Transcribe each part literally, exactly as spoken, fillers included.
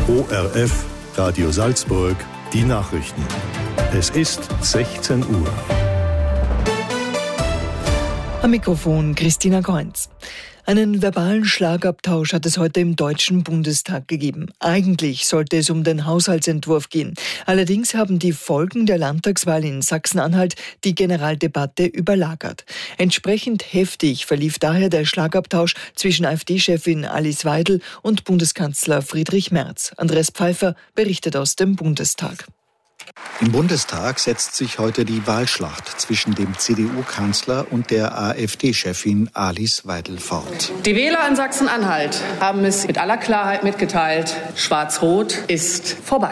O R F, Radio Salzburg, die Nachrichten. Es ist sechzehn Uhr. Am Mikrofon Christina Kreuz. Einen verbalen Schlagabtausch hat es heute im Deutschen Bundestag gegeben. Eigentlich sollte es um den Haushaltsentwurf gehen. Allerdings haben die Folgen der Landtagswahl in Sachsen-Anhalt die Generaldebatte überlagert. Entsprechend heftig verlief daher der Schlagabtausch zwischen AfD-Chefin Alice Weidel und Bundeskanzler Friedrich Merz. Andreas Pfeiffer berichtet aus dem Bundestag. Im Bundestag setzt sich heute die Wahlschlacht zwischen dem C D U-Kanzler und der AfD-Chefin Alice Weidel fort. Die Wähler in Sachsen-Anhalt haben es mit aller Klarheit mitgeteilt: Schwarz-Rot ist vorbei.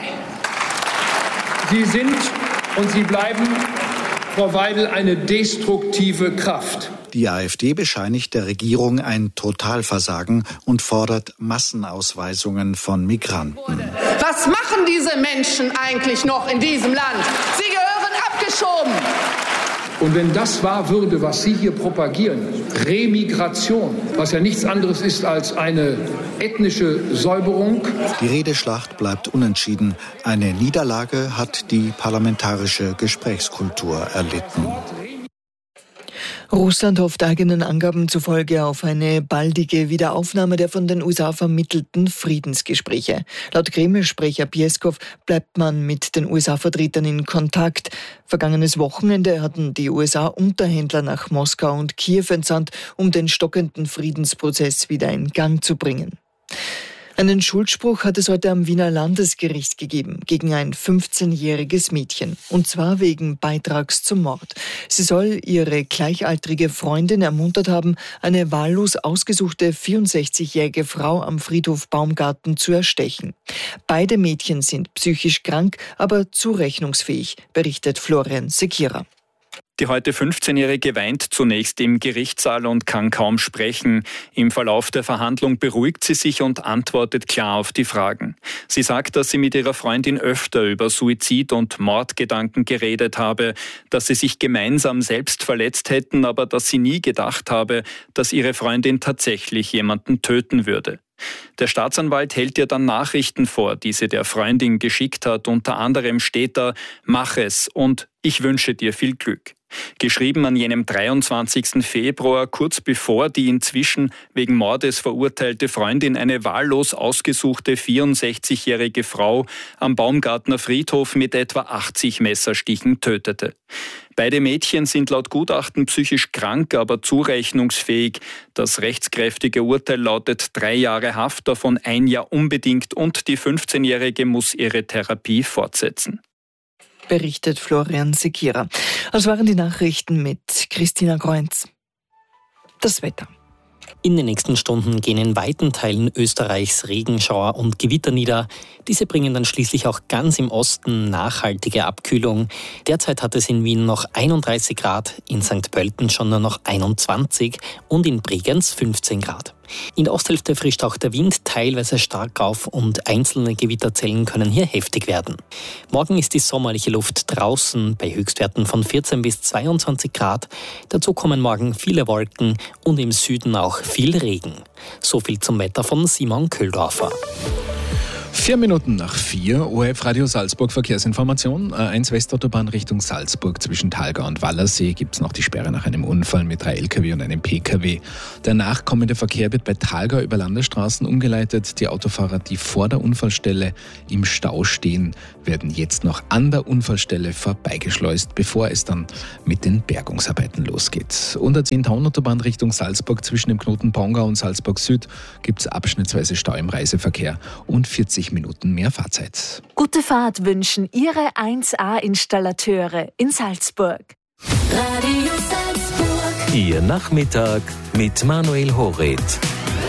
Sie sind und Sie bleiben, Frau Weidel, eine destruktive Kraft. Die AfD bescheinigt der Regierung ein Totalversagen und fordert Massenausweisungen von Migranten. Was machen diese Menschen eigentlich noch in diesem Land? Sie gehören abgeschoben. Und wenn das wahr würde, was Sie hier propagieren, Remigration, was ja nichts anderes ist als eine ethnische Säuberung. Die Redeschlacht bleibt unentschieden. Eine Niederlage hat die parlamentarische Gesprächskultur erlitten. Russland hofft eigenen Angaben zufolge auf eine baldige Wiederaufnahme der von den U S A vermittelten Friedensgespräche. Laut Kreml-Sprecher Pieskow bleibt man mit den U S A-Vertretern in Kontakt. Vergangenes Wochenende hatten die U S A Unterhändler nach Moskau und Kiew entsandt, um den stockenden Friedensprozess wieder in Gang zu bringen. Einen Schuldspruch hat es heute am Wiener Landesgericht gegeben gegen ein fünfzehnjähriges Mädchen. Und zwar wegen Beitrags zum Mord. Sie soll ihre gleichaltrige Freundin ermuntert haben, eine wahllos ausgesuchte vierundsechzigjährige Frau am Friedhof Baumgarten zu erstechen. Beide Mädchen sind psychisch krank, aber zurechnungsfähig, berichtet Florian Sekira. Die heute fünfzehnjährige weint zunächst im Gerichtssaal und kann kaum sprechen. Im Verlauf der Verhandlung beruhigt sie sich und antwortet klar auf die Fragen. Sie sagt, dass sie mit ihrer Freundin öfter über Suizid und Mordgedanken geredet habe, dass sie sich gemeinsam selbst verletzt hätten, aber dass sie nie gedacht habe, dass ihre Freundin tatsächlich jemanden töten würde. Der Staatsanwalt hält ihr dann Nachrichten vor, die sie der Freundin geschickt hat. Unter anderem steht da: Mach es und ich wünsche dir viel Glück. Geschrieben an jenem dreiundzwanzigsten Februar, kurz bevor die inzwischen wegen Mordes verurteilte Freundin eine wahllos ausgesuchte vierundsechzigjährige Frau am Baumgartner Friedhof mit etwa achtzig Messerstichen tötete. Beide Mädchen sind laut Gutachten psychisch krank, aber zurechnungsfähig. Das rechtskräftige Urteil lautet drei Jahre Haft, davon ein Jahr unbedingt, und die fünfzehnjährige muss ihre Therapie fortsetzen. Berichtet Florian Sekira. Das waren die Nachrichten mit Christina Kreuz. Das Wetter. In den nächsten Stunden gehen in weiten Teilen Österreichs Regenschauer und Gewitter nieder. Diese bringen dann schließlich auch ganz im Osten nachhaltige Abkühlung. Derzeit hat es in Wien noch einunddreißig Grad, in Sankt Pölten schon nur noch einundzwanzig und in Bregenz fünfzehn Grad. In der Osthälfte frischt auch der Wind teilweise stark auf und einzelne Gewitterzellen können hier heftig werden. Morgen ist die sommerliche Luft draußen bei Höchstwerten von vierzehn bis zweiundzwanzig Grad. Dazu kommen morgen viele Wolken und im Süden auch viel Regen. So viel zum Wetter von Simon Köhldorfer. Vier Minuten nach vier, O R F Radio Salzburg Verkehrsinformation. A eins Westautobahn Richtung Salzburg zwischen Thalgau und Wallersee gibt es noch die Sperre nach einem Unfall mit drei L K W und einem P K W. Der nachkommende Verkehr wird bei Thalgau über Landesstraßen umgeleitet. Die Autofahrer, die vor der Unfallstelle im Stau stehen, werden jetzt noch an der Unfallstelle vorbeigeschleust, bevor es dann mit den Bergungsarbeiten losgeht. Und der zehn-Tonnen-Autobahn Richtung Salzburg zwischen dem Knoten Pongau und Salzburg Süd gibt es abschnittsweise Stau im Reiseverkehr und vierzig Minuten mehr Fahrzeit. Gute Fahrt wünschen Ihre eins A-Installateure in Salzburg. Radio Salzburg. Ihr Nachmittag mit Manuel Horet.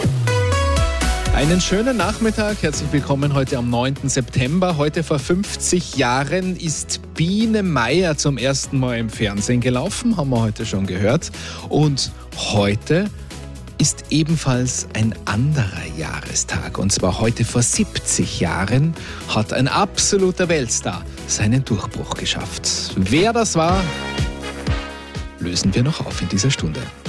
Einen schönen Nachmittag, herzlich willkommen heute am neunten September. Heute vor fünfzig Jahren ist Biene Meier zum ersten Mal im Fernsehen gelaufen, haben wir heute schon gehört. Und heute ist ebenfalls ein anderer Jahrestag. Und zwar heute vor siebzig Jahren hat ein absoluter Weltstar seinen Durchbruch geschafft. Wer das war, lösen wir noch auf in dieser Stunde.